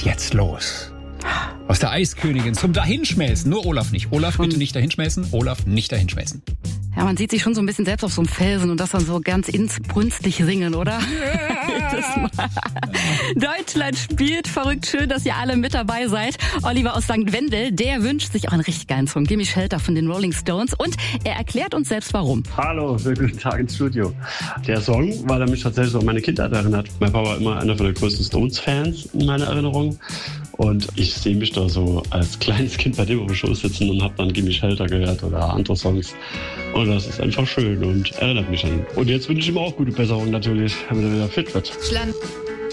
jetzt los. Aus der Eiskönigin zum Dahinschmelzen. Nur Olaf nicht. Olaf, bitte nicht dahinschmelzen. Olaf, nicht dahinschmelzen. Ja, man sieht sich schon so ein bisschen selbst auf so einem Felsen und das dann so ganz inbrünstig singen, oder? Deutschland spielt verrückt. Schön, dass ihr alle mit dabei seid. Oliver aus St. Wendel, der wünscht sich auch einen richtig geilen Song. Gimme Shelter von den Rolling Stones. Und er erklärt uns selbst, warum. Hallo, guten Tag ins Studio. Der Song, weil er mich tatsächlich so an meine Kindheit erinnert. Mein Papa war immer einer von den größten Stones-Fans in meiner Erinnerung. Und ich sehe mich da so als kleines Kind bei dem auf dem Schoß sitzen und habe dann Gimme Shelter gehört oder andere Songs. Und das ist einfach schön und erinnert mich an ihn. Und jetzt wünsche ich ihm auch gute Besserung natürlich, damit er wieder fit wird.